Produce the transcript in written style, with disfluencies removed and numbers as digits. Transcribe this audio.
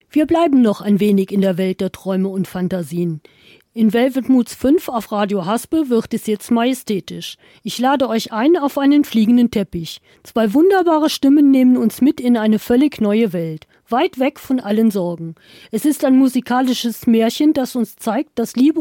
Wir bleiben noch ein wenig in der Welt der Träume und Fantasien. In Velvet Moods 5 auf Radio Haspe wird es jetzt majestätisch. Ich lade euch ein auf einen fliegenden Teppich. 2 wunderbare Stimmen nehmen uns mit in eine völlig neue Welt, weit weg von allen Sorgen. Es ist ein musikalisches Märchen, das uns zeigt, dass Liebe